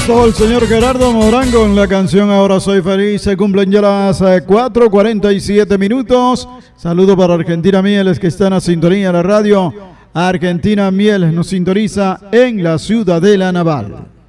Todo el señor Gerardo Morán con la canción Ahora Soy Feliz. Se cumplen ya las 4:47 minutos. Saludo para Argentina Mieles, que está en la sintonía de la radio. Argentina Mieles nos sintoniza en la Ciudadela Naval.